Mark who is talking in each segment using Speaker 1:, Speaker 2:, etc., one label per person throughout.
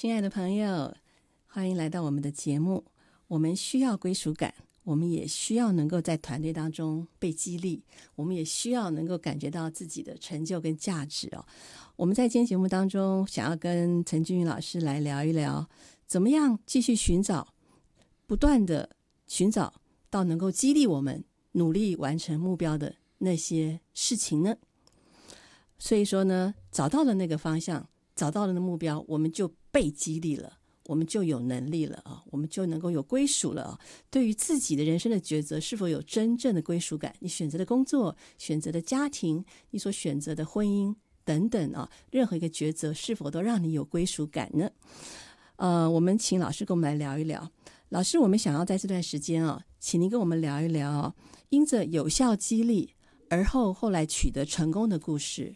Speaker 1: 亲爱的朋友，欢迎来到我们的节目。我们需要归属感，我们也需要能够在团队当中被激励，我们也需要能够感觉到自己的成就跟价值哦。我们在今天节目当中，想要跟陈君云老师来聊一聊，怎么样继续不断的寻找到能够激励我们努力完成目标的那些事情呢？所以说呢，找到了那个方向，找到了那目标，我们就被激励了，我们就有能力了啊，我们就能够有归属了啊。对于自己的人生的抉择，是否有真正的归属感？你选择的工作、选择的家庭、你所选择的婚姻等等啊，任何一个抉择是否都让你有归属感呢？我们请老师跟我们来聊一聊。老师，我们想要在这段时间啊，请您跟我们聊一聊啊，因着有效激励而后来取得成功的故事。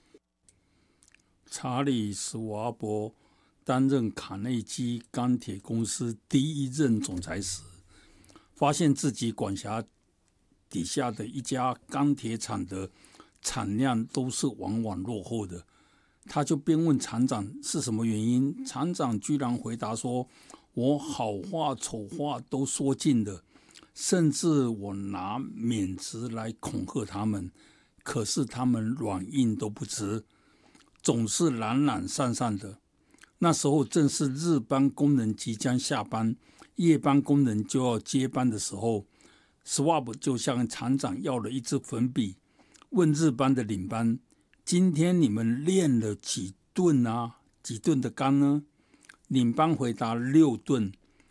Speaker 2: 查理·史瓦伯担任卡内基钢铁公司第一任总裁时，发现自己管辖底下的一家钢铁厂的产量都是往往落后的。他就便问厂长是什么原因，厂长居然回答说，我好话丑话都说尽了，甚至我拿免职来恐吓他们，可是他们软硬都不吃，总是懒懒散散的。那时候正是日班工人即将下班，夜班工人就要接班的时候， Swab 就向厂长要了一支粉笔，问日班的领班，今天你们练了几吨啊？几吨的钢呢？领班回答6吨。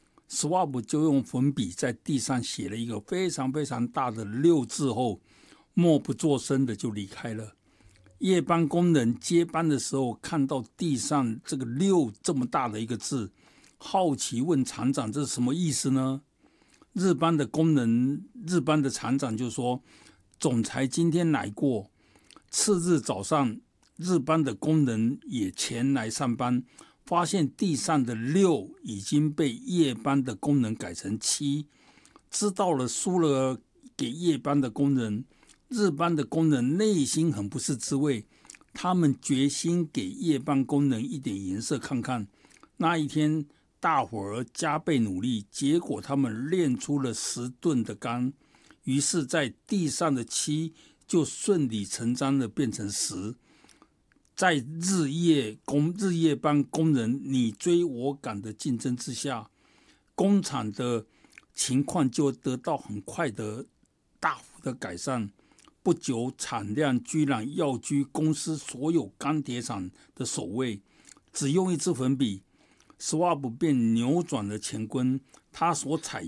Speaker 2: Swab 就用粉笔在地上写了一个非常非常大的6字后，默不作声的就离开了。夜班工人接班的时候，看到地上这个6这么大的一个字，好奇问厂长这是什么意思呢？日班的厂长就说，总裁今天来过。次日早上，日班的工人也前来上班，发现地上的6已经被夜班的工人改成7，知道了输了给夜班的工人，日班的工人内心很不是滋味，他们决心给夜班工人一点颜色看看。那一天大伙儿加倍努力，结果他们练出了10吨的钢，于是在地上的7就顺理成章的变成10。在日夜班工人你追我赶的竞争之下，工厂的情况就得到很快的大幅的改善。不久产量居然要居公司所有钢铁厂的首位。只用一支粉笔， Swab 便扭转了乾坤。他所采